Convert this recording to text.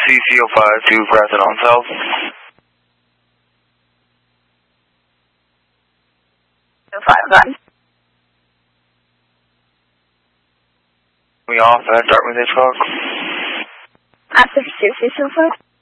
CC05 to Preston on South. Done. We off at Dartmouth Hitchcock. After 2 CC05.